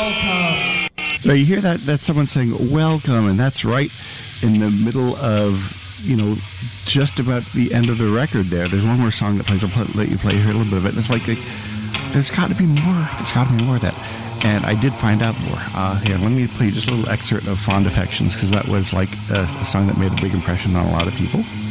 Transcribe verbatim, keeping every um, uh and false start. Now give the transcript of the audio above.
welcome. So you hear that? That's someone saying welcome, and that's right in the middle of, you know, just about the end of the record there. There's one more song that plays. I'll put, let you play here a little bit of it. And it's like, like there's got to be more. There's got to be more of that. And I did find out more. Uh, here, let me play just a little excerpt of Fond Affections, because that was like a, a song that made a big impression on a lot of people.